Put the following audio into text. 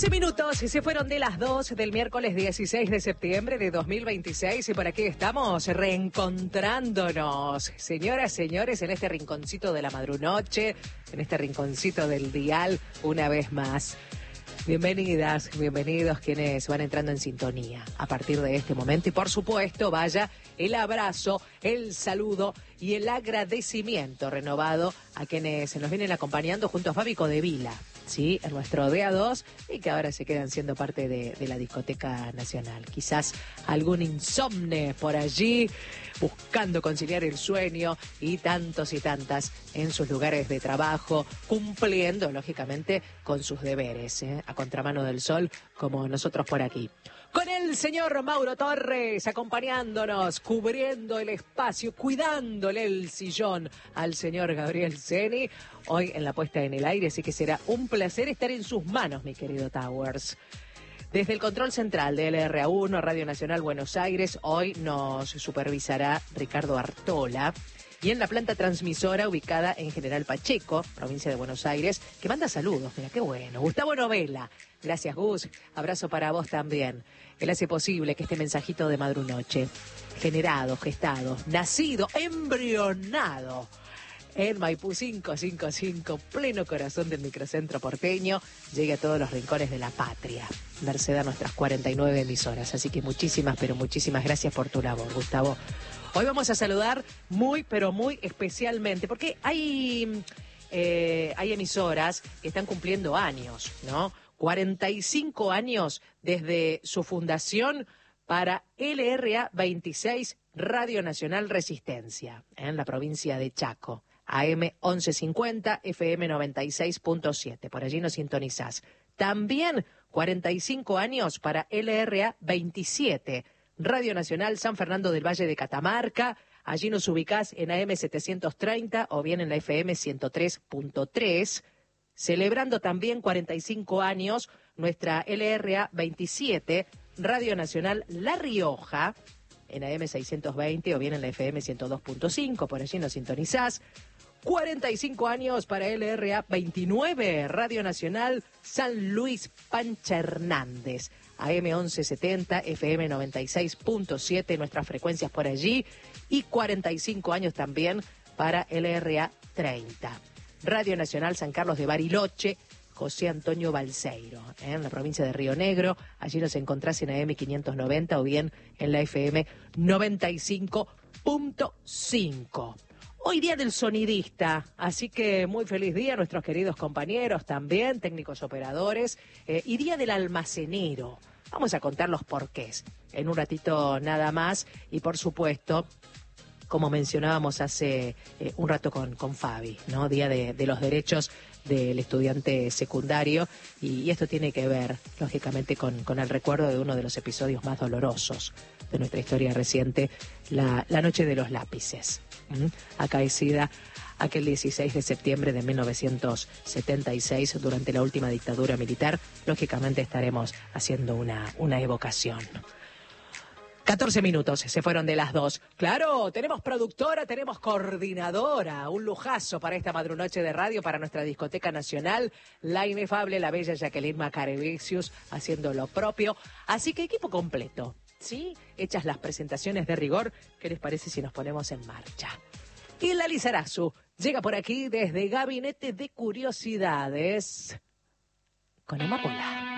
11 minutos y se fueron de las 2 del miércoles 16 de septiembre de 2026 y por aquí estamos reencontrándonos, señoras, señores, en este rinconcito de la madrunoche, en este rinconcito del dial, una vez más. Bienvenidas, bienvenidos quienes van entrando en sintonía a partir de este momento y por supuesto vaya el abrazo, el saludo y el agradecimiento renovado a quienes nos vienen acompañando junto a Fabi Codevila, ¿sí? En nuestro DA2 y que ahora se quedan siendo parte de la Discoteca Nacional. Quizás algún insomne por allí buscando conciliar el sueño y tantos y tantas en sus lugares de trabajo, cumpliendo lógicamente con sus deberes, a contramano del sol, como nosotros por aquí. Con el señor Mauro Torres acompañándonos, cubriendo el espacio, cuidándole el sillón al señor Gabriel Ceni, hoy en la puesta en el aire, así que será un placer estar en sus manos, mi querido Towers. Desde el control central de LRA1, Radio Nacional Buenos Aires, hoy nos supervisará Ricardo Artola. Y en la planta transmisora ubicada en General Pacheco, provincia de Buenos Aires, que manda saludos, mira qué bueno. Gustavo Novela, gracias Gus, abrazo para vos también. Él hace posible que este mensajito de madrunoche, generado, gestado, nacido, embrionado en Maipú 555, pleno corazón del microcentro porteño, llegue a todos los rincones de la patria, merced a nuestras 49 emisoras. Así que muchísimas, pero muchísimas gracias por tu labor, Gustavo. Hoy vamos a saludar muy, pero muy especialmente, porque hay emisoras que están cumpliendo años, ¿no? 45 años desde su fundación para LRA 26, Radio Nacional Resistencia, en la provincia de Chaco. AM 1150, FM 96.7, por allí nos sintonizás. También 45 años para LRA 27, Radio Nacional San Fernando del Valle de Catamarca. Allí nos ubicás en AM 730 o bien en la FM 103.3. Celebrando también 45 años nuestra LRA 27, Radio Nacional La Rioja, en AM 620 o bien en la FM 102.5, por allí nos sintonizás. 45 años para LRA 29, Radio Nacional San Luis Pancha Hernández, AM 1170, FM 96.7, nuestras frecuencias por allí, y 45 años también para LRA 30, Radio Nacional San Carlos de Bariloche, José Antonio Balseiro, en la provincia de Río Negro. Allí nos encontrás en AM 590 o bien en la FM 95.5. Hoy día del sonidista, así que muy feliz día a nuestros queridos compañeros también, técnicos operadores, y día del almacenero. Vamos a contar los porqués en un ratito nada más y por supuesto, como mencionábamos hace un rato con Fabi, ¿no? Día de los derechos del estudiante secundario y esto tiene que ver, lógicamente, con el recuerdo de uno de los episodios más dolorosos de nuestra historia reciente, la Noche de los Lápices, acaecida aquel 16 de septiembre de 1976 durante la última dictadura militar. Lógicamente estaremos haciendo una evocación. 14 minutos, se fueron de las 2. Claro, tenemos productora, tenemos coordinadora, un lujazo para esta madrunoche de radio, para nuestra Discoteca Nacional, la inefable, la bella Jacqueline Macarevicius haciendo lo propio. Así que equipo completo, ¿sí? Hechas las presentaciones de rigor, ¿qué les parece si nos ponemos en marcha? Y Lali Zarazu llega por aquí desde Gabinete de Curiosidades con Amapola.